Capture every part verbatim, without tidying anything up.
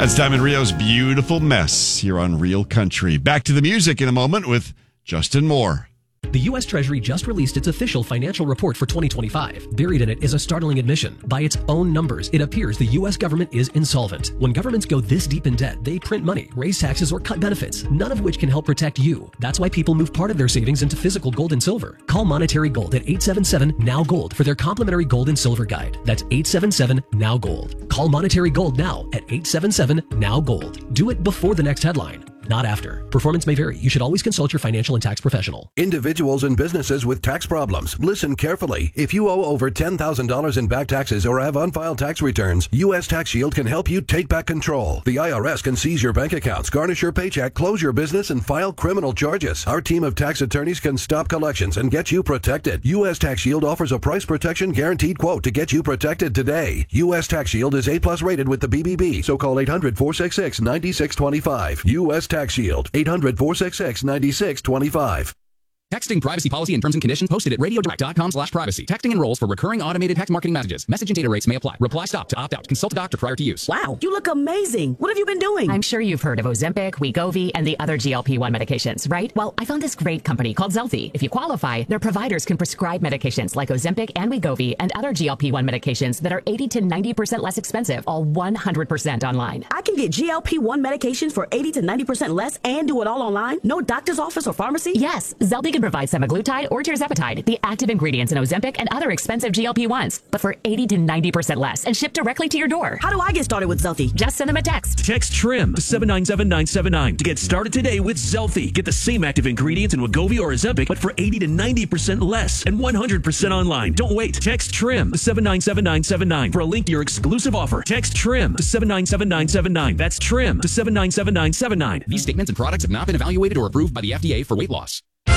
That's Diamond Rio's Beautiful Mess here on Real Country. Back to the music in a moment with Justin Moore. The U S Treasury just released its official financial report for twenty twenty-five. Buried in it is a startling admission. By its own numbers, it appears the U S government is insolvent. When governments go this deep in debt, they print money, raise taxes, or cut benefits, none of which can help protect you. That's why people move part of their savings into physical gold and silver. Call Monetary Gold at eight seven seven, N O W, GOLD for their complimentary gold and silver guide. That's eight seven seven, N O W, GOLD. Call Monetary Gold now at eight seven seven, N O W, GOLD. Do it before the next headline, not after. Performance may vary. You should always consult your financial and tax professional. Individuals and businesses with tax problems, listen carefully. If you owe over ten thousand dollars in back taxes or have unfiled tax returns, U S Tax Shield can help you take back control. The I R S can seize your bank accounts, garnish your paycheck, close your business, and file criminal charges. Our team of tax attorneys can stop collections and get you protected. U S Tax Shield offers a price protection guaranteed quote to get you protected today. U S Tax Shield is A plus rated with the B B B, so call eight hundred, four six six, nine six two five. U S Tax Shield, eight hundred, four six six, nine six two five. Texting privacy policy and terms and conditions posted at radiodirect.com slash privacy. Texting enrolls for recurring automated text marketing messages. Message and data rates may apply. Reply stop to opt out. Consult a doctor prior to use. Wow, you look amazing. What have you been doing? I'm sure you've heard of Ozempic, Wegovy, and the other G L P one medications, right? Well, I found this great company called Zelfie. If you qualify, their providers can prescribe medications like Ozempic and Wegovy and other G L P one medications that are eighty to ninety percent less expensive, all one hundred percent online. I can get G L P one medications for eighty to ninety percent less and do it all online? No doctor's office or pharmacy? Yes, Zelfie can provide semaglutide or tirzepatide, the active ingredients in Ozempic and other expensive G L P ones, but for eighty to ninety percent less and shipped directly to your door. How do I get started with Zelfie? Just send them a text. Text TRIM to seven nine seven nine seven nine to get started today with Zelfie. Get the same active ingredients in Wegovy or Ozempic, but for eighty to ninety percent less and one hundred percent online. Don't wait. Text TRIM to seven nine seven nine seven nine for a link to your exclusive offer. Text TRIM to seven nine seven nine seven nine. That's TRIM to seven nine seven nine seven nine. These statements and products have not been evaluated or approved by the F D A for weight loss.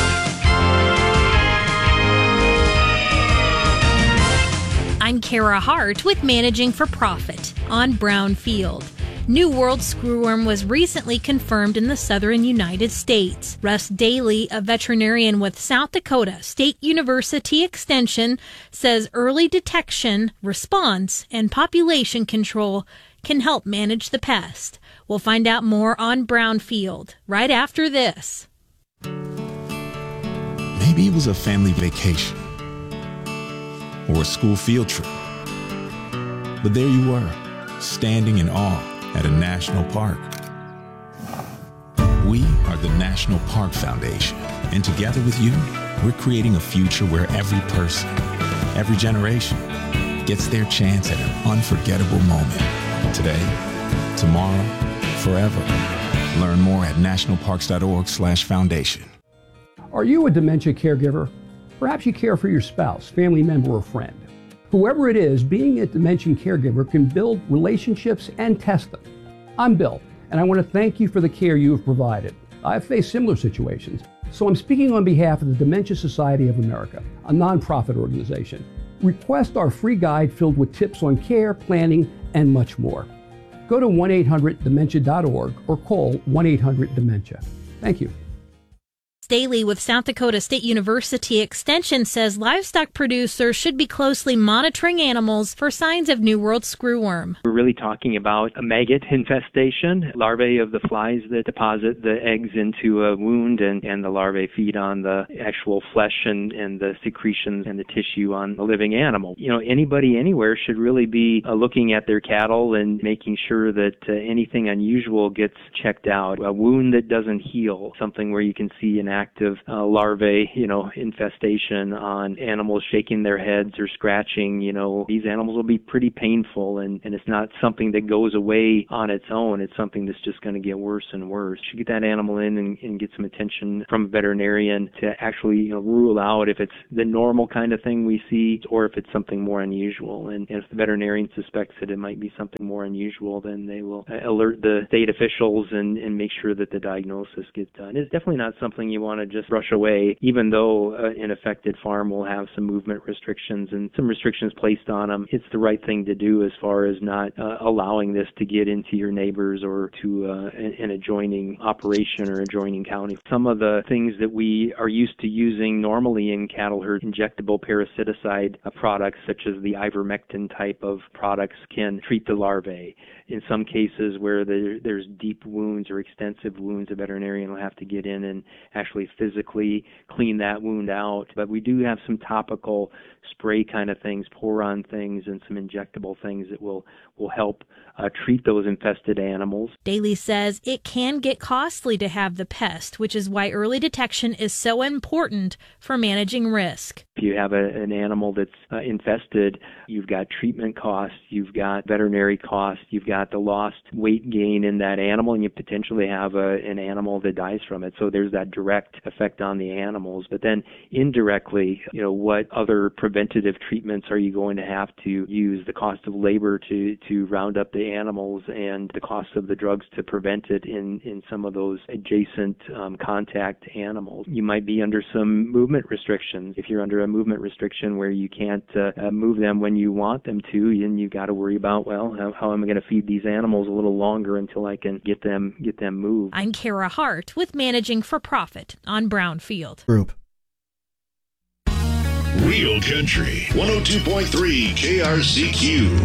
I'm Kara Hart with Managing for Profit on Brownfield. New World screwworm was recently confirmed in the southern United States. Russ Daly, a veterinarian with South Dakota State University Extension, says early detection, response, and population control can help manage the pest. We'll find out more on Brownfield right after this. Maybe it was a family vacation or a school field trip. But there you were, standing in awe at a national park. We are the National Park Foundation, and together with you, we're creating a future where every person, every generation, gets their chance at an unforgettable moment. Today, tomorrow, forever. Learn more at nationalparks.org slash foundation. Are you a dementia caregiver? Perhaps you care for your spouse, family member, or friend. Whoever it is, being a dementia caregiver can build relationships and test them. I'm Bill, and I want to thank you for the care you have provided. I've faced similar situations, so I'm speaking on behalf of the Dementia Society of America, a nonprofit organization. Request our free guide filled with tips on care, planning, and much more. Go to one eight hundred dementia dot org or call one eight hundred dementia. Thank you. Daly with South Dakota State University Extension says livestock producers should be closely monitoring animals for signs of New World screwworm. We're really talking about a maggot infestation, larvae of the flies that deposit the eggs into a wound, and, and the larvae feed on the actual flesh and, and the secretions and the tissue on the living animal. You know, anybody anywhere should really be uh, looking at their cattle and making sure that uh, anything unusual gets checked out. A wound that doesn't heal, something where you can see an active uh, larvae, you know, infestation on animals shaking their heads or scratching, you know, these animals will be pretty painful, and, and it's not something that goes away on its own. It's something that's just going to get worse and worse. You should get that animal in and, and get some attention from a veterinarian to actually, you know, rule out if it's the normal kind of thing we see or if it's something more unusual. And, and if the veterinarian suspects that it might be something more unusual, then they will uh, alert the state officials and, and make sure that the diagnosis gets done. It's definitely not something you want to just brush away, even though uh, an affected farm will have some movement restrictions and some restrictions placed on them. It's the right thing to do as far as not uh, allowing this to get into your neighbors or to uh, an, an adjoining operation or adjoining county. Some of the things that we are used to using normally in cattle herd, injectable parasiticide uh, products such as the ivermectin type of products can treat the larvae. In some cases where there, there's deep wounds or extensive wounds, a veterinarian will have to get in and actually physically clean that wound out. But we do have some topical spray kind of things, pour-on things, and some injectable things that will, will help uh, treat those infested animals. Daly says it can get costly to have the pest, which is why early detection is so important for managing risk. If you have a, an animal that's uh, infested, you've got treatment costs, you've got veterinary costs, you've got the lost weight gain in that animal, and you potentially have a, an animal that dies from it. So there's that direct effect on the animals. But then indirectly, you know, what other preventative treatments are you going to have to use? The cost of labor to, to round up the animals and the cost of the drugs to prevent it in, in some of those adjacent um, contact animals. You might be under some movement restrictions. If you're under a movement restriction where you can't uh, uh, move them when you want them to, and you've got to worry about, well, how, how am I going to feed these animals a little longer until I can get them get them moved. I'm Kara Hart with Managing for Profit on Brownfield Group. Real Country one oh two point three K R C Q.